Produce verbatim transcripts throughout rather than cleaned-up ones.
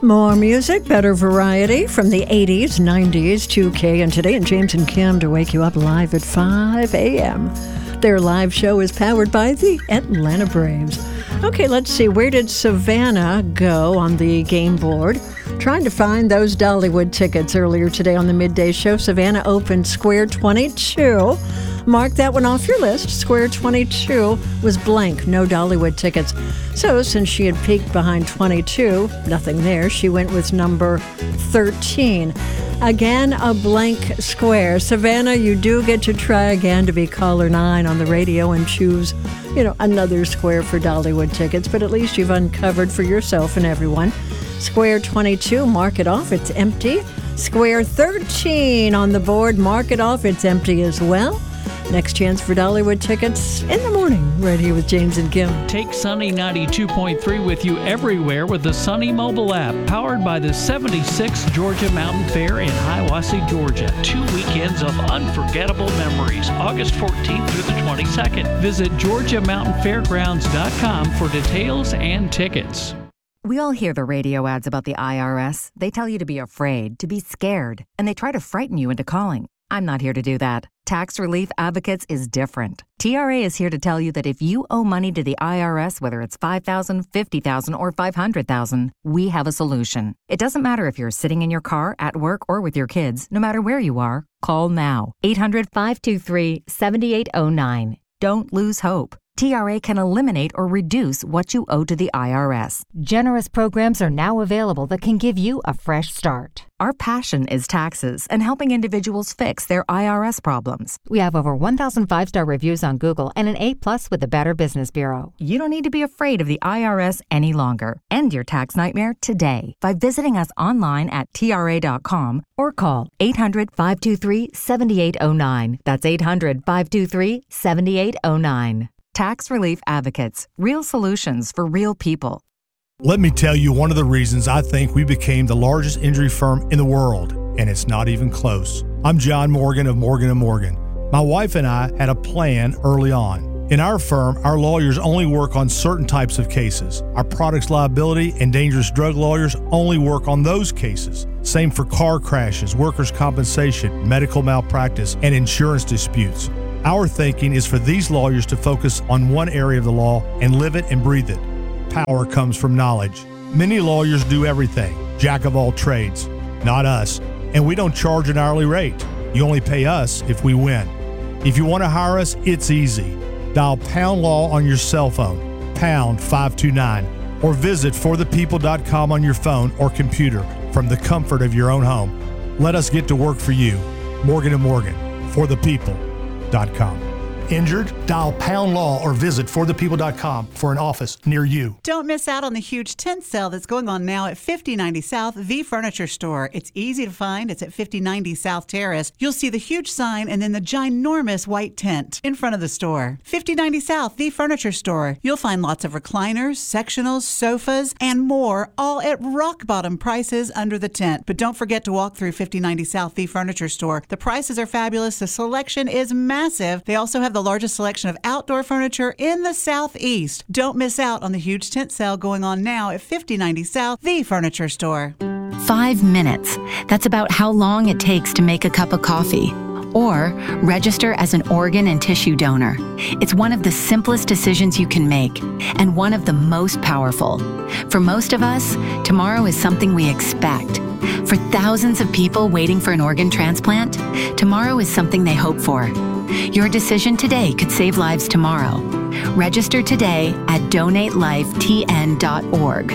More music, better variety from the eighties, nineties, two K, and today in James and Kim to wake you up live at five a.m. Their live show is powered by the Atlanta Braves. Okay, let's see. Where did Savannah go on the game board? Trying to find those Dollywood tickets earlier today on the midday show. Savannah opened Square twenty-two. Mark that one off your list. Square twenty-two was blank, no Dollywood tickets. So since she had peeked behind twenty-two, nothing there, she went with number thirteen. Again, a blank square. Savannah, you do get to try again to be caller nine on the radio and choose, you know, another square for Dollywood tickets, but at least you've uncovered for yourself and everyone. Square twenty-two, mark it off, it's empty. Square thirteen on the board, mark it off, it's empty as well. Next chance for Dollywood tickets in the morning, right here with James and Kim. Take Sunny ninety-two point three with you everywhere with the Sunny mobile app, powered by the seventy-sixth Georgia Mountain Fair in Hiawassee, Georgia. Two weekends of unforgettable memories, August fourteenth through the twenty-second. Visit georgia mountain fairgrounds dot com for details and tickets. We all hear the radio ads about the I R S. They tell you to be afraid, to be scared, and they try to frighten you into calling. I'm not here to do that. Tax Relief Advocates is different. T R A is here to tell you that if you owe money to the I R S, whether it's five thousand dollars, fifty thousand dollars, or five hundred thousand dollars, we have a solution. It doesn't matter if you're sitting in your car, at work, or with your kids. No matter where you are, call now. eight hundred, five two three, seven eight zero nine. Don't lose hope. T R A can eliminate or reduce what you owe to the I R S. Generous programs are now available that can give you a fresh start. Our passion is taxes and helping individuals fix their I R S problems. We have over one thousand five-star reviews on Google and an A plus with the Better Business Bureau. You don't need to be afraid of the I R S any longer. End your tax nightmare today by visiting us online at T R A dot com or call eight hundred, five two three, seven eight zero nine. That's eight hundred, five two three, seven eight zero nine. Tax Relief Advocates. Real solutions for real people. Let me tell you one of the reasons I think we became the largest injury firm in the world, and it's not even close. I'm John Morgan of Morgan and Morgan. My wife and I had a plan early on. In our firm, our lawyers only work on certain types of cases. Our products liability and dangerous drug lawyers only work on those cases. Same for car crashes, workers' compensation, medical malpractice, and insurance disputes. Our thinking is for these lawyers to focus on one area of the law and live it and breathe it. Power comes from knowledge. Many lawyers do everything, jack of all trades. Not us. And we don't charge an hourly rate. You only pay us if we win. If you want to hire us, it's easy. Dial Pound Law on your cell phone, pound five two nine, or visit for the people dot com on your phone or computer from the comfort of your own home. Let us get to work for you. Morgan and Morgan, for the people dot com. Injured? Dial Pound Law or visit for the people dot com for an office near you. Don't miss out on the huge tent sale that's going on now at fifty ninety South, The Furniture Store. It's easy to find. It's at fifty ninety South Terrace. You'll see the huge sign and then the ginormous white tent in front of the store. fifty ninety South, The Furniture Store. You'll find lots of recliners, sectionals, sofas, and more, all at rock-bottom prices under the tent. But don't forget to walk through fifty ninety South, The Furniture Store. The prices are fabulous. The selection is massive. They also have the largest selection of outdoor furniture in the Southeast. Don't miss out on the huge tent sale going on now at fifty ninety South, The Furniture Store. Five minutes. That's about how long it takes to make a cup of coffee. Or register as an organ and tissue donor. It's one of the simplest decisions you can make, and one of the most powerful. For most of us, tomorrow is something we expect. For thousands of people waiting for an organ transplant, tomorrow is something they hope for. Your decision today could save lives tomorrow. Register today at donate life t n dot org.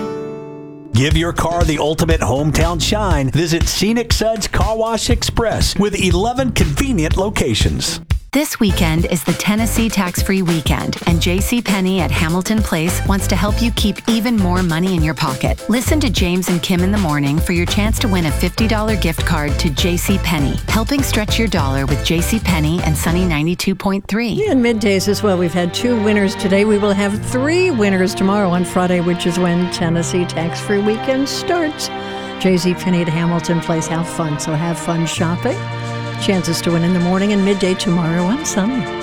Give your car the ultimate hometown shine. Visit Scenic Suds Car Wash Express with eleven convenient locations. This weekend is the Tennessee Tax-Free Weekend, and JCPenney at Hamilton Place wants to help you keep even more money in your pocket. Listen to James and Kim in the morning for your chance to win a fifty dollars gift card to JCPenney, helping stretch your dollar with JCPenney and Sunny ninety-two point three. Yeah, and middays as well. We've had two winners today. We will have three winners tomorrow on Friday, which is when Tennessee Tax-Free Weekend starts. JCPenney at Hamilton Place. Have fun. So have fun shopping. Chances to win in the morning and midday tomorrow on Sunny.